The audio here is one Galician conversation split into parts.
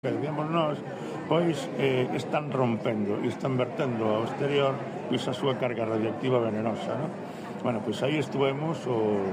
Digamos nós, pois están rompendo e están vertendo ao exterior pois a súa carga radioactiva venenosa, non? Bueno, pois aí estuvemos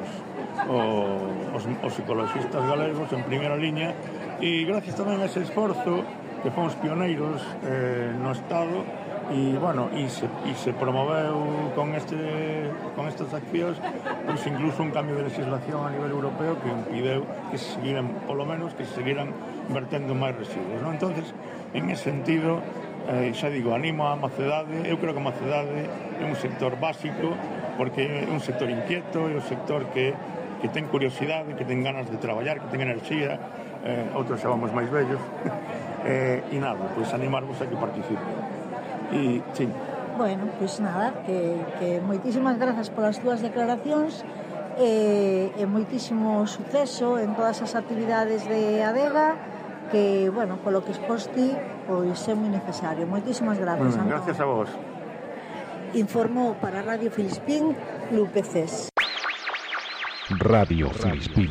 os ecologistas galegos en primeira liña e gracias tamén a ese esforzo que fomos pioneiros no Estado e, bueno, e se promoveu con estas accións pois incluso un cambio de legislación a nivel europeo que impideu que se seguiran, polo menos, que se seguiran vertendo máis residuos, non? Entonces, en ese sentido, xa digo, animo a Mocedade. Eu creo que a Mocedade é un sector básico porque é un sector inquieto, é un sector que ten curiosidade, que ten ganas de traballar, que ten enerxía, outros xa vamos máis vellos, e nada, pois animarvos a que participen. E, sí. Bueno, pois nada, que moitísimas grazas polas túas declaracións e moitísimo suceso en todas as actividades de Adega que, bueno, polo que exposti, pois é moi necesario. Moitísimas grazas, Antón. Gracias a vos. Informou para Radio Filispín, Lupe Cés. Radio Filispín.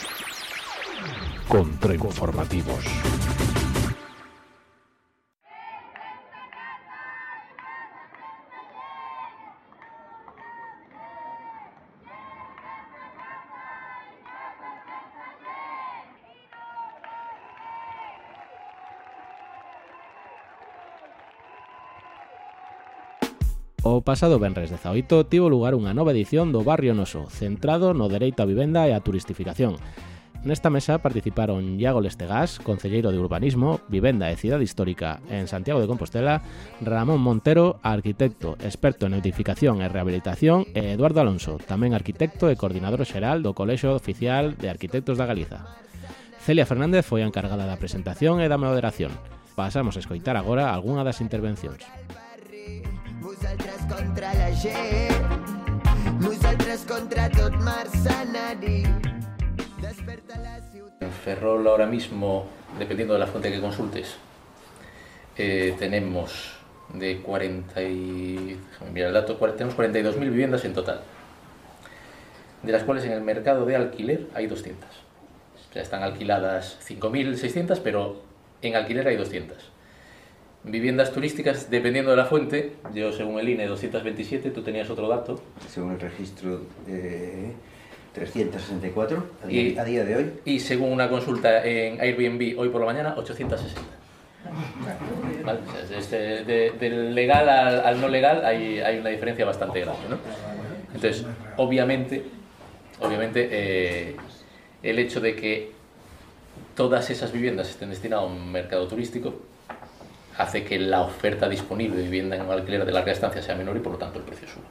Contrainformativos. O pasado venres 18 tivo lugar unha nova edición do Barrio Noso, centrado no dereito á vivenda e á turistificación. Nesta mesa participaron Iago Lestegás, concelleiro de Urbanismo, Vivenda e Cidade Histórica en Santiago de Compostela, Ramón Montero, arquitecto, experto en edificación e rehabilitación, e Eduardo Alonso, tamén arquitecto e coordinador xeral do Colexio Oficial de Arquitectos da Galiza. Celia Fernández foi a encargada da presentación e da moderación. Pasamos a escoitar agora algunha das intervencións. Nosaltres contra la gent, nosaltres contra tot mercenari. Desperta la ciutat. En Ferrol ahora mismo, dependiendo de la fuente que consultes, tenemos de 42.000 viviendas en total, de las cuales en el mercado de alquiler hay 200. O sea, están alquiladas 5.600, pero en alquiler hay 200. Viviendas turísticas, dependiendo de la fuente, yo según el INE 227, tú tenías otro dato. Según el registro 364 a día de hoy. Y según una consulta en Airbnb hoy por la mañana, 860. ¿Vale? Del legal al no legal hay una diferencia bastante grande, ¿no? Entonces, obviamente el hecho de que todas esas viviendas estén destinadas a un mercado turístico hace que la oferta disponible de vivienda en alquiler de larga estancia sea menor y por lo tanto el precio suba.